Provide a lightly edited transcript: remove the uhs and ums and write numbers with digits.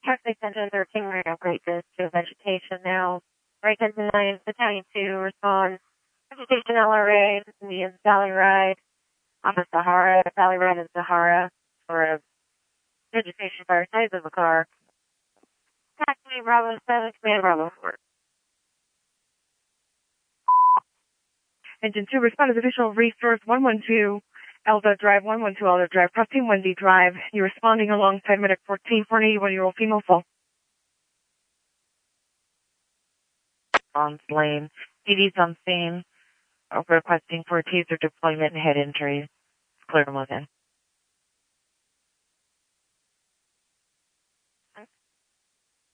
Taxi Center 13, we're going to upgrade this to vegetation now. Right 9, Battalion 2, response. Vegetation LRA, Indian Valley Ride, off of Sahara, Valley Ride in Sahara, for a vegetation fire size of the car. Taxi Bravo 7, Command Bravo 4. Engine 2, respond as official resource 112, Elda Drive, 112 Elda Drive, crossing Wendy Drive. You're responding alongside medic 14 for an 81-year-old female full. On lane. PD's on scene. Requesting for taser deployment and head injuries. Clear to move in.